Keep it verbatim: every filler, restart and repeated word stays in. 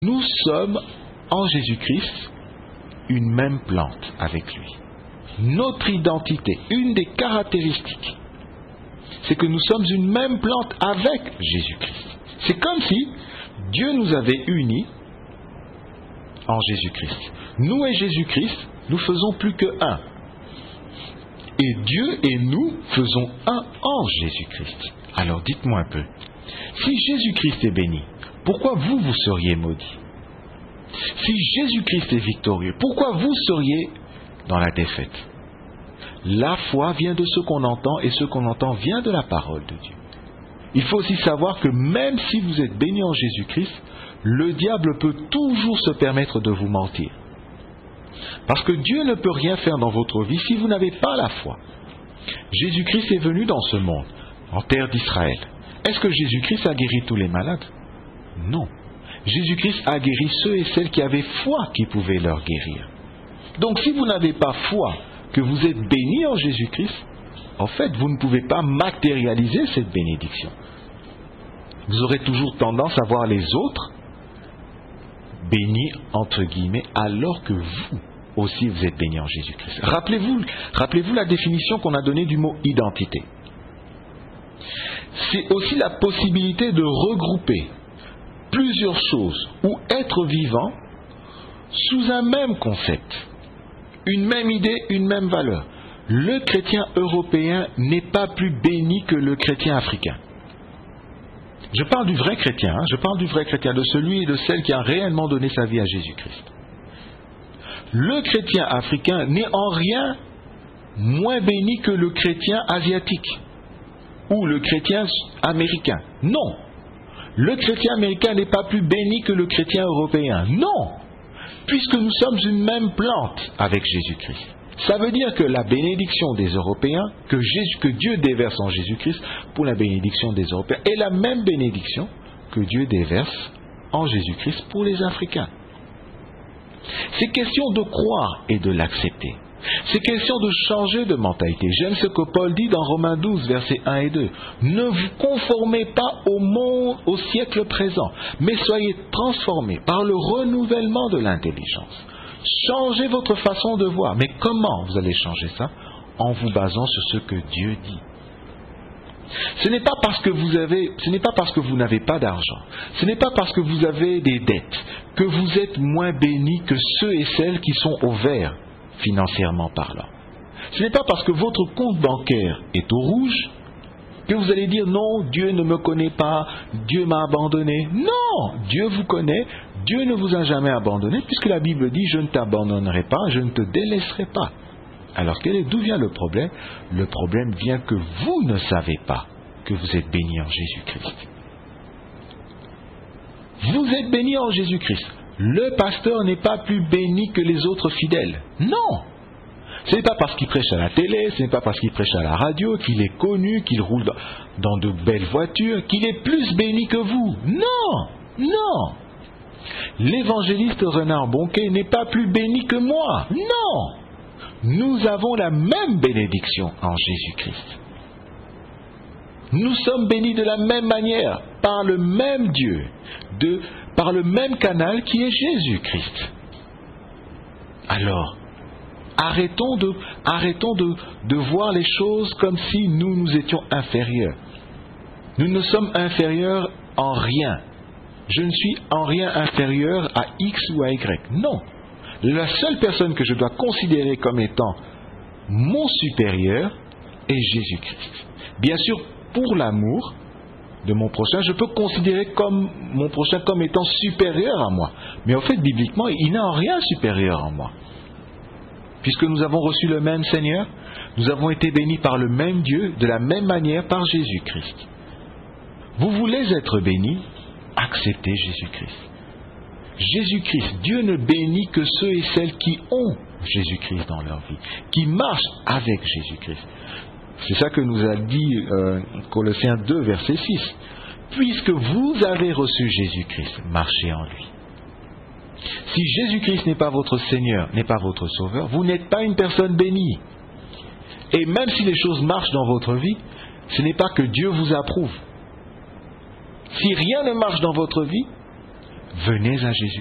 Nous sommes en Jésus-Christ une même plante avec lui. Notre identité, une des caractéristiques, c'est que nous sommes une même plante avec Jésus-Christ. C'est comme si Dieu nous avait unis en Jésus-Christ. Nous et Jésus-Christ, nous faisons plus que un. Et Dieu et nous faisons un en Jésus-Christ. Alors dites-moi un peu, si Jésus-Christ est béni, pourquoi vous, vous seriez maudit? Si Jésus-Christ est victorieux, pourquoi vous seriez dans la défaite? La foi vient de ce qu'on entend, et ce qu'on entend vient de la parole de Dieu. Il faut aussi savoir que même si vous êtes béni en Jésus-Christ, le diable peut toujours se permettre de vous mentir. Parce que Dieu ne peut rien faire dans votre vie si vous n'avez pas la foi. Jésus-Christ est venu dans ce monde, en terre d'Israël. Est-ce que Jésus-Christ a guéri tous les malades? Non. Jésus-Christ a guéri ceux et celles qui avaient foi qui pouvaient leur guérir. Donc si vous n'avez pas foi que vous êtes béni en Jésus-Christ, en fait, vous ne pouvez pas matérialiser cette bénédiction. Vous aurez toujours tendance à voir les autres bénis, entre guillemets, alors que vous aussi vous êtes bénis en Jésus-Christ. Rappelez-vous, rappelez-vous la définition qu'on a donnée du mot identité. C'est aussi la possibilité de regrouper plusieurs choses ou être vivant sous un même concept, une même idée, une même valeur. Le chrétien européen n'est pas plus béni que le chrétien africain. Je parle du vrai chrétien, hein, je parle du vrai chrétien, de celui et de celle qui a réellement donné sa vie à Jésus-Christ. Le chrétien africain n'est en rien moins béni que le chrétien asiatique ou le chrétien américain. Non. Le chrétien américain n'est pas plus béni que le chrétien européen. Non. Puisque nous sommes une même plante avec Jésus-Christ. Ça veut dire que la bénédiction des Européens, que, Jésus, que Dieu déverse en Jésus-Christ pour la bénédiction des Européens, est la même bénédiction que Dieu déverse en Jésus-Christ pour les Africains. C'est question de croire et de l'accepter. C'est question de changer de mentalité. J'aime ce que Paul dit dans Romains douze, versets un et deux. Ne vous conformez pas au monde, au siècle présent, mais soyez transformés par le renouvellement de l'intelligence. Changez votre façon de voir. Mais comment vous allez changer ça? En vous basant sur ce que Dieu dit. Ce n'est pas parce que vous avez, ce n'est pas parce que vous n'avez pas d'argent, ce n'est pas parce que vous avez des dettes que vous êtes moins bénis que ceux et celles qui sont au vert, financièrement parlant. Ce n'est pas parce que votre compte bancaire est au rouge que vous allez dire non, Dieu ne me connaît pas, Dieu m'a abandonné. Non, Dieu vous connaît, Dieu ne vous a jamais abandonné, puisque la Bible dit je ne t'abandonnerai pas, je ne te délaisserai pas. Alors quel est, d'où vient le problème? Le problème vient que vous ne savez pas que vous êtes béni en Jésus-Christ. Vous êtes béni en Jésus-Christ. Le pasteur n'est pas plus béni que les autres fidèles. Non. Ce n'est pas parce qu'il prêche à la télé, ce n'est pas parce qu'il prêche à la radio, qu'il est connu, qu'il roule dans de belles voitures, qu'il est plus béni que vous. Non. Non. L'évangéliste Renard Bonquet n'est pas plus béni que moi. Non. Nous avons la même bénédiction en Jésus-Christ. Nous sommes bénis de la même manière, par le même Dieu, de, par le même canal qui est Jésus-Christ. Alors, arrêtons de, arrêtons de, de voir les choses comme si nous, nous étions inférieurs. Nous ne sommes inférieurs en rien. Je ne suis en rien inférieur à X ou à Y. Non. La seule personne que je dois considérer comme étant mon supérieur est Jésus-Christ. Bien sûr, pour l'amour de mon prochain, je peux considérer comme mon prochain comme étant supérieur à moi. Mais en fait, bibliquement, il n'a en rien supérieur à moi. Puisque nous avons reçu le même Seigneur, nous avons été bénis par le même Dieu, de la même manière par Jésus-Christ. Vous voulez être bénis? Acceptez Jésus-Christ. Jésus-Christ, Dieu ne bénit que ceux et celles qui ont Jésus-Christ dans leur vie, qui marchent avec Jésus-Christ. C'est ça que nous a dit euh, Colossiens deux, verset six. Puisque vous avez reçu Jésus-Christ, marchez en lui. Si Jésus-Christ n'est pas votre Seigneur, n'est pas votre Sauveur, vous n'êtes pas une personne bénie. Et même si les choses marchent dans votre vie, ce n'est pas que Dieu vous approuve. Si rien ne marche dans votre vie, venez à Jésus.